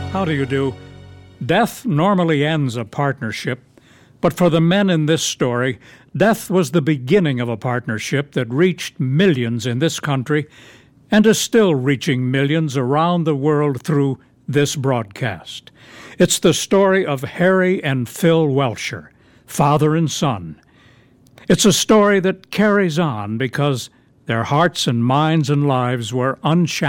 How do you do? Death normally ends a partnership, but for the men in this story, death was the beginning of a partnership that reached millions in this country and is still reaching millions around the world through this broadcast. It's the story of Harry and Phil Welcher, father and son. It's a story that carries on because their hearts and minds and lives were unshackled